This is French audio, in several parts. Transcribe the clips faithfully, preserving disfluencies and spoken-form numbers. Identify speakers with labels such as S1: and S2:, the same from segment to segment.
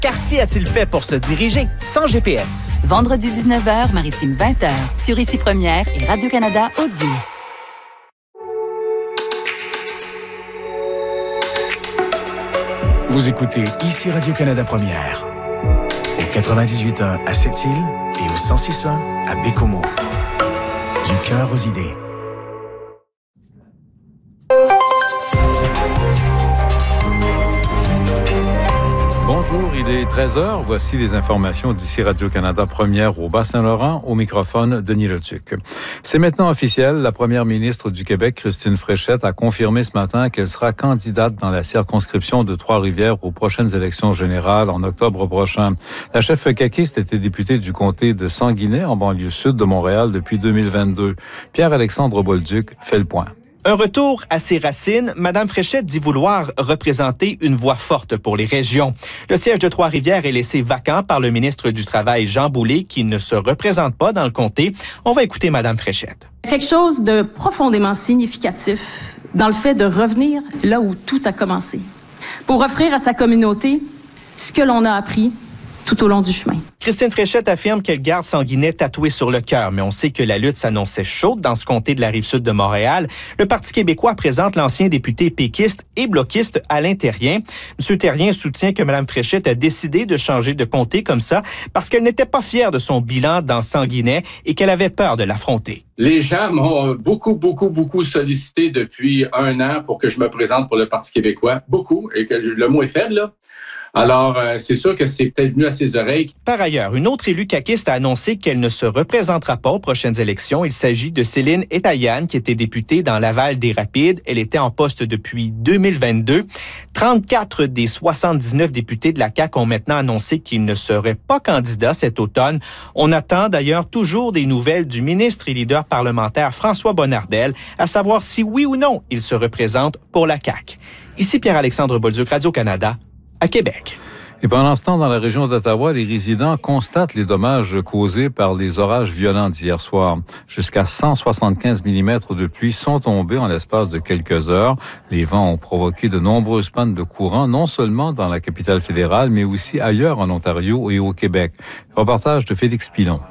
S1: Qu'Arty a-t-il fait pour se diriger sans G P S?
S2: Vendredi dix-neuf heures, Maritime vingt heures, sur Ici Première et Radio-Canada Audio.
S3: Vous écoutez Ici Radio-Canada Première, au quatre-vingt-dix-huit point un à Sept-Îles et au cent six point un à Bécomo. Du cœur aux idées.
S4: Bonjour, il est treize heures. Voici les informations d'ici Radio-Canada Première au Bas-Saint-Laurent. Au microphone, Denis Leduc. C'est maintenant officiel. La première ministre du Québec, Christine Fréchette, a confirmé ce matin qu'elle sera candidate dans la circonscription de Trois-Rivières aux prochaines élections générales en octobre prochain. La chef caquiste était députée du comté de Sanguinet, en banlieue sud de Montréal, depuis deux mille vingt-deux. Pierre-Alexandre Bolduc fait le point.
S1: Un retour à ses racines, Mme Fréchette dit vouloir représenter une voix forte pour les régions. Le siège de Trois-Rivières est laissé vacant par le ministre du Travail, Jean Boulet, qui ne se représente pas dans le comté. On va écouter Mme Fréchette.
S5: Quelque chose de profondément significatif dans le fait de revenir là où tout a commencé, pour offrir à sa communauté ce que l'on a appris tout au long du chemin.
S1: Christine Fréchette affirme qu'elle garde Sanguinet tatoué sur le cœur, mais on sait que la lutte s'annonçait chaude dans ce comté de la Rive-Sud de Montréal. Le Parti québécois présente l'ancien député péquiste et bloquiste Alain Terrien. M. Terrien soutient que Mme Fréchette a décidé de changer de comté comme ça parce qu'elle n'était pas fière de son bilan dans Sanguinet et qu'elle avait peur de l'affronter.
S6: Les gens m'ont beaucoup, beaucoup, beaucoup sollicité depuis un an pour que je me présente pour le Parti québécois. Beaucoup, et que le mot est faible, là. Alors, euh, c'est sûr que c'est peut-être venu à ses oreilles.
S1: Par ailleurs, une autre élue caquiste a annoncé qu'elle ne se représentera pas aux prochaines élections. Il s'agit de Céline Etayan, qui était députée dans Laval-des-Rapides. Elle était en poste depuis deux mille vingt-deux. trente-quatre des soixante-dix-neuf députés de la C A Q ont maintenant annoncé qu'ils ne seraient pas candidats cet automne. On attend d'ailleurs toujours des nouvelles du ministre et leader parlementaire François Bonnardel, à savoir si oui ou non il se représente pour la C A Q. Ici Pierre-Alexandre Bolduc, Radio-Canada, à Québec.
S4: Et pendant ce temps, dans la région d'Ottawa, les résidents constatent les dommages causés par les orages violents d'hier soir. Jusqu'à cent soixante-quinze millimètres de pluie sont tombés en l'espace de quelques heures. Les vents ont provoqué de nombreuses pannes de courant, non seulement dans la capitale fédérale, mais aussi ailleurs en Ontario et au Québec. Reportage de Félix Pilon.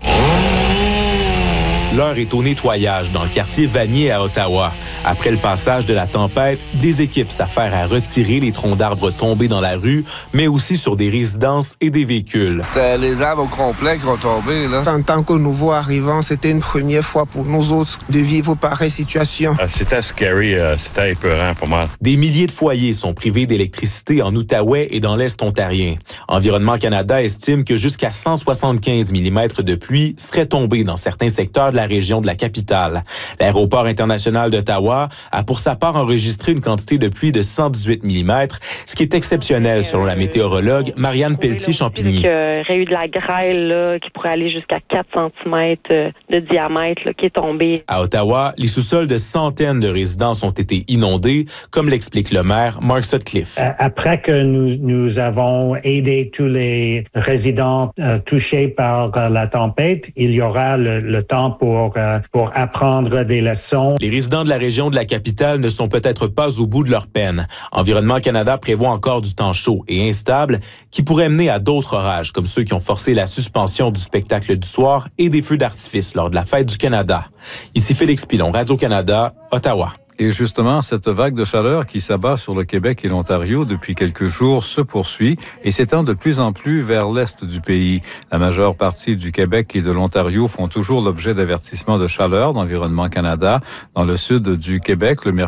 S7: L'heure est au nettoyage dans le quartier Vanier à Ottawa. Après le passage de la tempête, des équipes s'affairent à retirer les troncs d'arbres tombés dans la rue, mais aussi sur des résidences et des véhicules.
S8: C'était les arbres au complet qui ont tombé, là.
S9: En tant que nouveau arrivant, c'était une première fois pour nous autres de vivre pareille situation.
S10: Euh, c'était scary, euh, c'était épeurant pour moi.
S7: Des milliers de foyers sont privés d'électricité en Outaouais et dans l'Est ontarien. Environnement Canada estime que jusqu'à cent soixante-quinze millimètres de pluie seraient tombés dans certains secteurs de la région de la capitale. L'aéroport international d'Ottawa a pour sa part enregistré une quantité de pluie de cent dix-huit millimètres, ce qui est exceptionnel selon la météorologue Marianne Pelletier-Champigny.
S11: Il y aurait eu de la grêle là, qui pourrait aller jusqu'à quatre centimètres de diamètre là, qui est tombée.
S7: À Ottawa, les sous-sols de centaines de résidences ont été inondés, comme l'explique le maire Mark Sutcliffe.
S12: Après que nous, nous avons aidé tous les résidents euh, touchés par euh, la tempête, il y aura le, le temps pour, euh, pour apprendre des leçons.
S7: Les résidents de la région de la capitale ne sont peut-être pas au bout de leur peine. Environnement Canada prévoit encore du temps chaud et instable qui pourrait mener à d'autres orages, comme ceux qui ont forcé la suspension du spectacle du soir et des feux d'artifice lors de la Fête du Canada. Ici Félix Pilon, Radio-Canada, Ottawa.
S4: Et justement, cette vague de chaleur qui s'abat sur le Québec et l'Ontario depuis quelques jours se poursuit et s'étend de plus en plus vers l'est du pays. La majeure partie du Québec et de l'Ontario font toujours l'objet d'avertissements de chaleur d'Environnement Canada. Dans le sud du Québec, le mercure